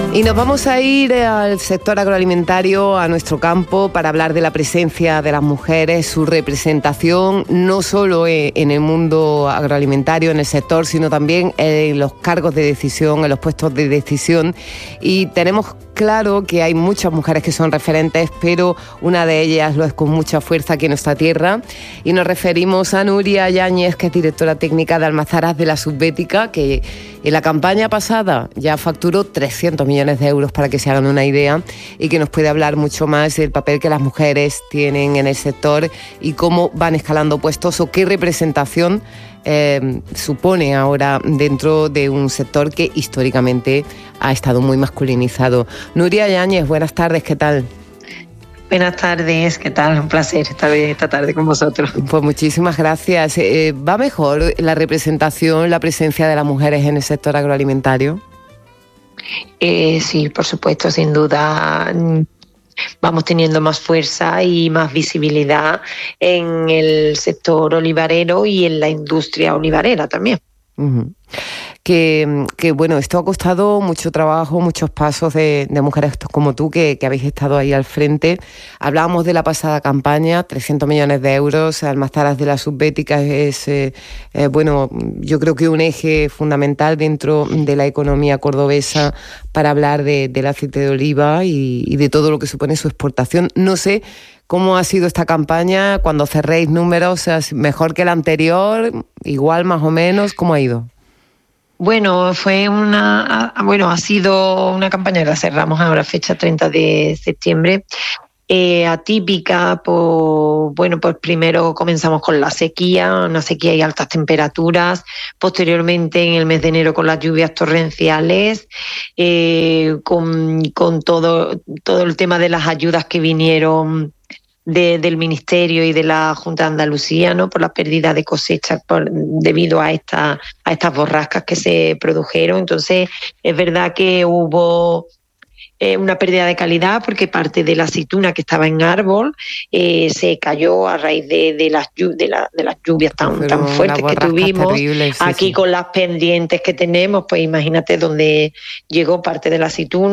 Y nos vamos a ir al sector agroalimentario, a nuestro campo, para hablar de la presencia de las mujeres, su representación, no solo en el mundo agroalimentario, en el sector, sino también en los cargos de decisión, en los puestos de decisión. Y tenemos claro que hay muchas mujeres que son referentes, pero una de ellas lo es con mucha fuerza aquí en nuestra tierra. Y nos referimos a Nuria Yáñez, que es directora técnica de Almazaras de la Subbética, que en la campaña pasada ya facturó 300 millones de euros, para que se hagan una idea, y que nos puede hablar mucho más del papel que las mujeres tienen en el sector y cómo van escalando puestos o qué representación supone ahora dentro de un sector que históricamente ha estado muy masculinizado. Nuria Yáñez, buenas tardes, ¿qué tal? Buenas tardes, ¿qué tal? Un placer estar esta tarde con vosotros. Pues muchísimas gracias. ¿Va mejor la representación, la presencia de las mujeres en el sector agroalimentario? Sí, por supuesto, sin duda. Vamos teniendo más fuerza y más visibilidad en el sector olivarero y en la industria olivarera también. Uh-huh. Que bueno, esto ha costado mucho trabajo, muchos pasos de mujeres como tú que habéis estado ahí al frente. Hablábamos de la pasada campaña, 300 millones de euros, Almazaras de la Subbética es, bueno, yo creo que un eje fundamental dentro de la economía cordobesa para hablar del aceite de oliva y de todo lo que supone su exportación. No sé cómo ha sido esta campaña, cuando cerréis números, mejor que la anterior, igual más o menos, ¿cómo ha ido? Bueno, ha sido una campaña que la cerramos ahora, fecha 30 de septiembre, atípica. Pues primero comenzamos con la sequía, una sequía y altas temperaturas, posteriormente en el mes de enero con las lluvias torrenciales, con todo el tema de las ayudas que vinieron del Ministerio y de la Junta de Andalucía, ¿no?, por la pérdida de cosechas debido a estas borrascas que se produjeron. Entonces, es verdad que hubo una pérdida de calidad porque parte de la aceituna que estaba en árbol se cayó a raíz de las lluvias tan fuertes que tuvimos. Terrible, sí, aquí sí. Con las pendientes que tenemos, pues imagínate dónde llegó parte de la aceituna.